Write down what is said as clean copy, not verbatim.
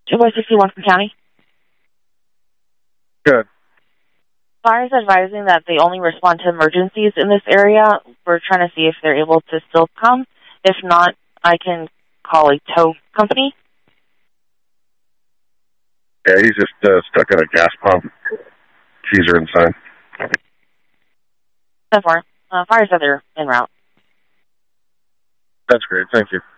261 from County. Good. Fire is advising that they only respond to emergencies in this area. We're trying to see if they're able to still come. If not, I can call a tow company. Yeah, he's just stuck at a gas pump. Keys are inside. 10-4. Fire's other en route. That's great. Thank you.